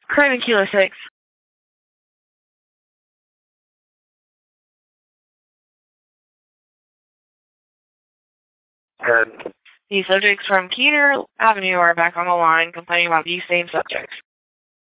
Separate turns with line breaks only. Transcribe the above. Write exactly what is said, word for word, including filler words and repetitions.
Craven Kilo six.
And
The subjects from Keener Avenue are back on the line complaining about these same subjects.